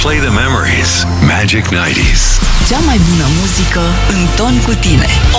Replay the memories. Magic 90s. Cea mai bună muzică în ton cu tine.